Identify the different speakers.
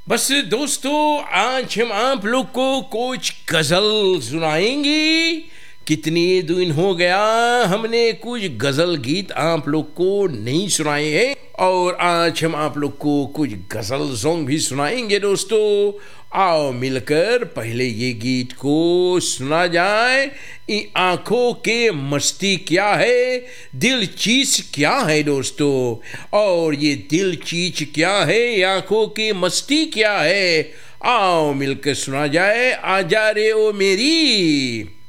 Speaker 1: बस दोस्तों, आज हम आप लोग को कुछ गजल सुनाएंगे। कितने दिन हो गया हमने कुछ गजल गीत आप लोग को नहीं सुनाए हैं, और आज हम आप लोग को कुछ गजल सॉन्ग भी सुनाएंगे। दोस्तों, आओ मिलकर पहले ये गीत को सुना जाए। इन आंखों के मस्ती क्या है, दिल चीज क्या है दोस्तों। और ये दिल चीज क्या है, आंखों की मस्ती क्या है, आओ मिलकर सुना जाए। आजा रे ओ मेरी।